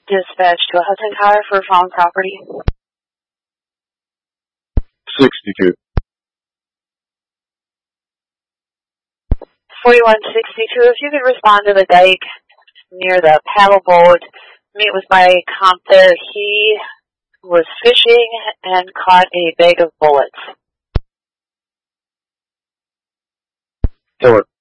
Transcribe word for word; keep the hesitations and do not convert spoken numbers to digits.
Dispatch to a Hudson Car for fallen property. sixty-two. forty-one sixty-two, if you could respond to the dike near the paddle boat. Meet with my comp there. He was fishing and caught a bag of bullets. Killer.